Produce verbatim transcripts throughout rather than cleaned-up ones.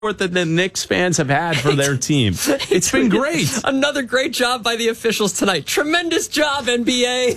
that the Knicks fans have had for their team. It's been great. Another great job by the officials tonight. Tremendous job, N B A.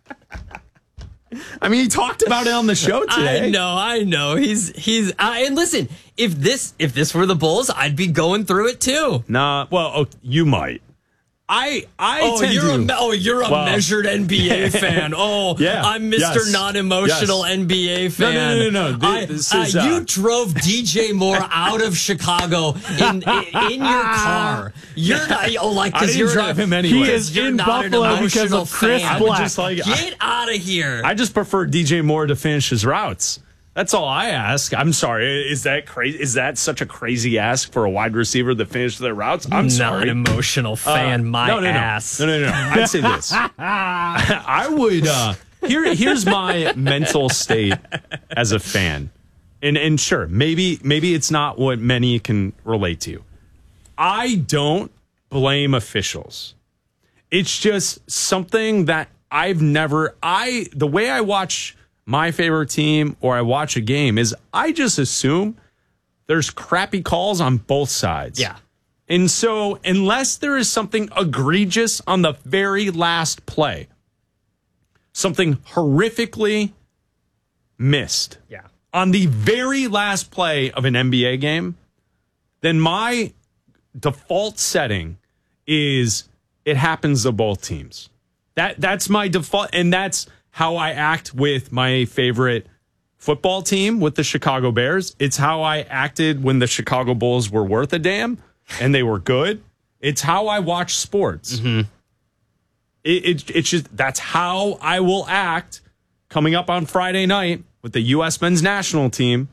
I mean, he talked about it on the show today. I know, I know. He's he's. Uh, and listen, if this if this were the Bulls, I'd be going through it too. Nah, well, oh, you might. I I oh tend you're to, a oh you're a well, measured N B A fan. Oh yeah, I'm Mister yes, Non-Emotional yes. N B A fan. No, no, no, no. I, this uh, is, uh, you drove D J Moore out of Chicago in in, in your car. You're not oh like because you're drive a, him anyway. He is you're in not Buffalo an because emotional of Chris fan. Black. Just like, Get out of here. I just prefer D J Moore to finish his routes. That's all I ask. I'm sorry. Is that crazy? Is that such a crazy ask for a wide receiver to finish their routes? I'm sorry. Non-emotional fan, Uh, my no, no, no. ass. No, no, no. I'd say this. I would. Uh, here, here's my mental state as a fan, and and sure, maybe maybe it's not what many can relate to. I don't blame officials. It's just something that I've never. I the way I watch my favorite team or I watch a game is I just assume there's crappy calls on both sides. Yeah. And so unless there is something egregious on the very last play, something horrifically missed Yeah. on the very last play of an N B A game, then my default setting is it happens to both teams. That that's my default, and that's how I act with my favorite football team, with the Chicago Bears. It's how I acted when the Chicago Bulls were worth a damn and they were good. It's how I watch sports. Mm-hmm. It, it, it's just that's how I will act coming up on Friday night with the U S men's national team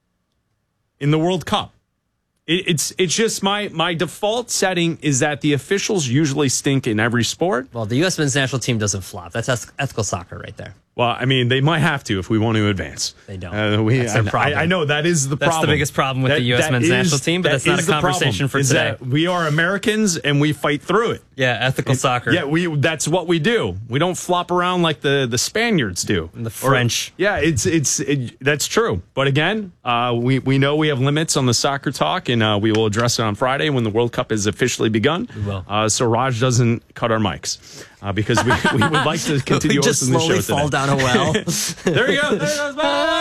in the World Cup. It, it's it's just my my default setting is that the officials usually stink in every sport. Well, the U S men's national team doesn't flop. That's ethical soccer right there. Well, I mean, they might have to if we want to advance. They don't. Uh, we, That's their I, problem. I, I know that is the That's problem. the biggest problem with That- the U S that men's is- national team, but that that's not is a the conversation problem, for is today. that we are Americans and we fight through it. Yeah, ethical soccer. Yeah, we that's what we do. We don't flop around like the, the Spaniards do. And the French. Or, yeah, it's it's it, that's true. But again, uh, we we know we have limits on the soccer talk, and uh, we will address it on Friday when the World Cup is officially begun. We will. Uh, so Raj doesn't cut our mics uh, because we, we would like to continue we just hosting the show slowly today. fall down a well. There you go. There goes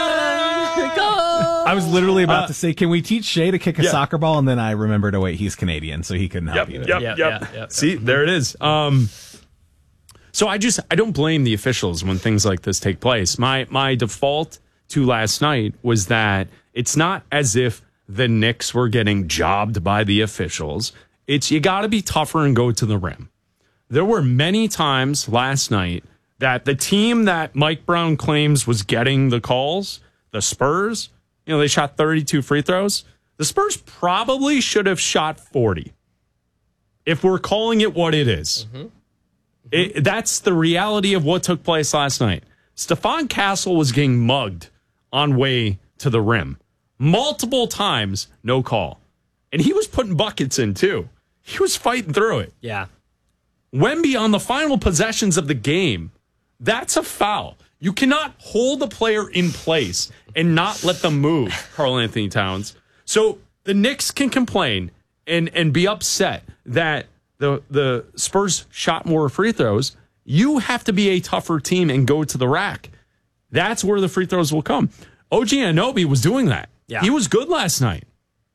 I was literally about Uh, to say, can we teach Shay to kick a yeah. soccer ball? And then I remembered, oh, wait, he's Canadian, so he couldn't help Yep, either. yep, Yep, yep. yep, yep. See, there it is. Um, so I just I don't blame the officials when things like this take place. My my default to last night was that it's not as if the Knicks were getting jobbed by the officials. It's you got to be tougher and go to the rim. There were many times last night that the team that Mike Brown claims was getting the calls, the Spurs, you know, they shot thirty-two free throws. The Spurs probably should have shot forty. If we're calling it what it is. Mm-hmm. Mm-hmm. It, that's the reality of what took place last night. Stephon Castle was getting mugged on way to the rim. Multiple times, no call. And he was putting buckets in, too. He was fighting through it. Yeah. Wemby on the final possessions of the game, that's a foul. You cannot hold a player in place and not let them move, Karl Anthony Towns. So the Knicks can complain and, and be upset that the, the Spurs shot more free throws. You have to be a tougher team and go to the rack. That's where the free throws will come. O G Anunoby was doing that. Yeah. He was good last night.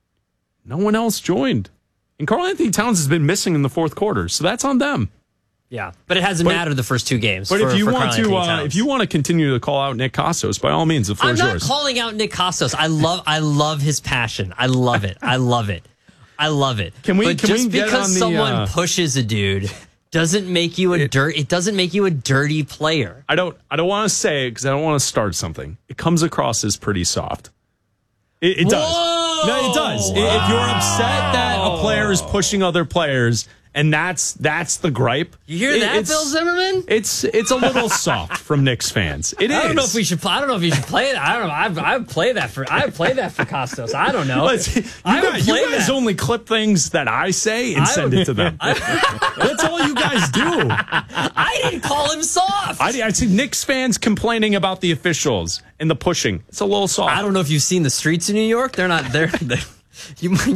No one else joined. And Karl Anthony Towns has been missing in the fourth quarter, so that's on them. Yeah, but it hasn't But- mattered the first two games. But for, if you for want Karl-Anthony to, uh, Towns. if you want to continue to call out Nick Kostos, by all means, the floor I'm is not yours. calling out Nick Kostos. I love, I love his passion. I love it. I love it. I love it. Can we- But can we just get because on the, someone uh, pushes a dude doesn't make you a dirt. It doesn't make you a dirty player. I don't. I don't want to say it because I don't want to start something. It comes across as pretty soft. It, it does. Whoa! No, it does. I- If you're upset that a player is pushing other players, and that's that's the gripe. You hear it- that, it's- Bill Zimmerman? It's it's a little soft from Knicks fans. It is. I don't know if we should. I don't know if you should play that. I don't know. I I would play that for. I would play that for Kostos. I don't know. Let's- you I would guys, you play guys that. only clip things that I say and I send would- it to them. That's all you guys do. I didn't call him soft. I, I see Knicks fans complaining about the officials and the pushing. It's a little soft. I don't know if you've seen the streets of New York. They're not. They're. they're You